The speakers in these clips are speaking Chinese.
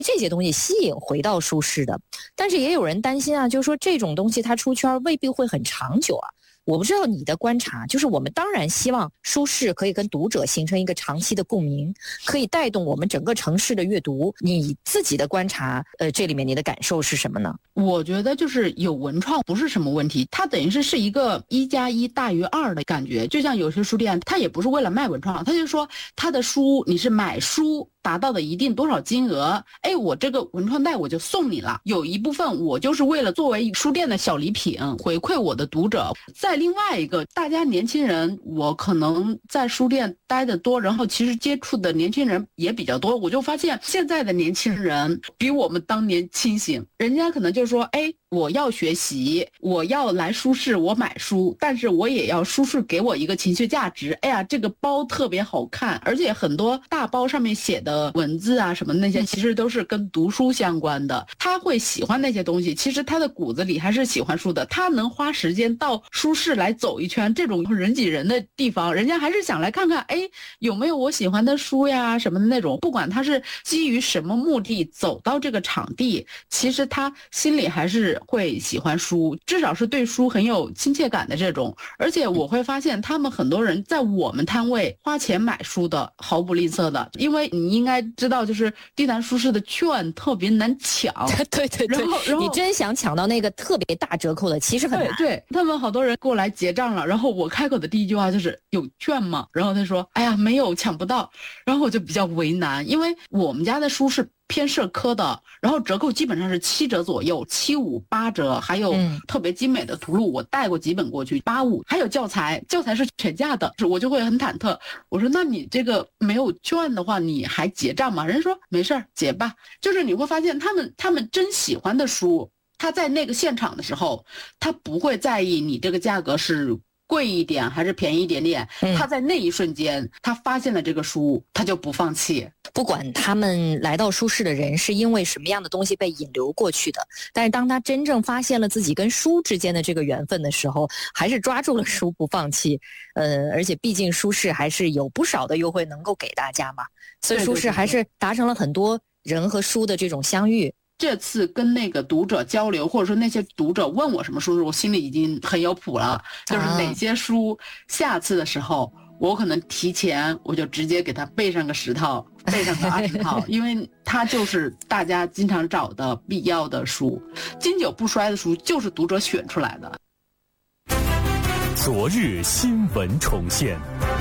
这些东西吸引回到书市的。但是也有人担心啊，就是说这种东西它出圈未必会很长久啊。我不知道你的观察，就是我们当然希望书市可以跟读者形成一个长期的共鸣，可以带动我们整个城市的阅读。你自己的观察，这里面你的感受是什么呢？ 我觉得就是有文创不是什么问题，它等于是一个1+1大于2的感觉。就像有些书店，它也不是为了卖文创，它就说它的书你是买书达到的一定多少金额，我这个文创袋我就送你了。有一部分我就是为了作为书店的小礼品回馈我的读者。再另外一个，大家年轻人，我可能在书店待得多，然后其实接触的年轻人也比较多，我就发现现在的年轻人比我们当年清醒。人家可能就说我要学习，我要来书市，我买书，但是我也要书市给我一个情绪价值。这个包特别好看，而且很多大包上面写的文字啊什么那些，其实都是跟读书相关的。他会喜欢那些东西，其实他的骨子里还是喜欢书的。他能花时间到书市来走一圈，这种人挤人的地方，人家还是想来看看，有没有我喜欢的书呀什么的那种。不管他是基于什么目的走到这个场地，其实他心里还是会喜欢书，至少是对书很有亲切感的这种。而且我会发现他们很多人在我们摊位花钱买书的毫不吝啬的，因为你应该知道，就是地坛书市的券特别难抢。 对对对，然后你真想抢到那个特别大折扣的，其实很难。 对，他们好多人过来结账了，然后我开口的第一句话就是有券吗？然后他说没有，抢不到。然后我就比较为难，因为我们家的书是偏社科的，然后折扣基本上是7折左右，7、5、8折，还有特别精美的图录，我带过几本过去，8、5，还有教材是全价的，我就会很忐忑。我说那你这个没有券的话，你还结账吗？人家说没事儿，结吧。就是你会发现他们真喜欢的书，他在那个现场的时候，他不会在意你这个价格是贵一点还是便宜一点点，他在那一瞬间他发现了这个书，他就不放弃。 不管他们来到书市的人是因为什么样的东西被引流过去的，但是当他真正发现了自己跟书之间的这个缘分的时候，还是抓住了书不放弃。而且毕竟书市还是有不少的优惠能够给大家嘛，所以书市还是达成了很多人和书的这种相遇。 这次跟那个读者交流，或者说那些读者问我什么书，我心里已经很有谱了，就是哪些书下次的时候我可能提前我就直接给他备上个10套，备上个20套，因为它就是大家经常找的必要的书，经久不衰的书就是读者选出来的。 昨日新闻重现。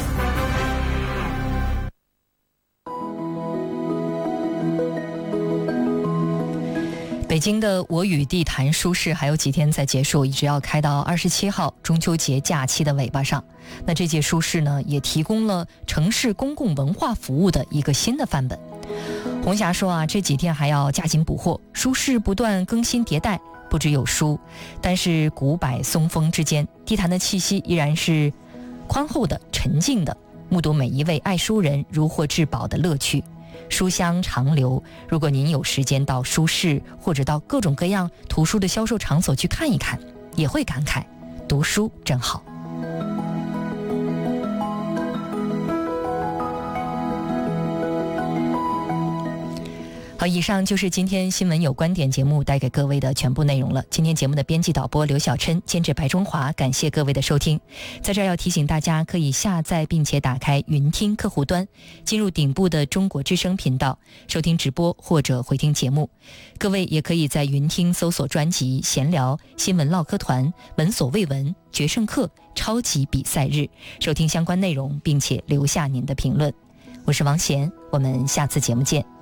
北京的我与地坛书市还有几天才结束，一直要开到27号中秋节假期的尾巴上。那这届书市呢，也提供了城市公共文化服务的一个新的范本。红霞说啊，这几天还要加紧补货，书市不断更新迭代，不只有书，但是古柏松风之间，地坛的气息依然是宽厚的、沉静的，目睹每一位爱书人如获至宝的乐趣。书香长流，如果您有时间到书市或者到各种各样图书的销售场所去看一看，也会感慨读书真好。好，以上就是今天新闻有观点节目带给各位的全部内容了。今天节目的编辑导播刘小琛，监制白中华，感谢各位的收听。在这儿要提醒大家，可以下载并且打开云听客户端，进入顶部的中国之声频道，收听直播或者回听节目。各位也可以在云听搜索专辑闲聊、新闻唠嗑团、闻所未闻、决胜课、超级比赛日，收听相关内容并且留下您的评论。我是王贤，我们下次节目见。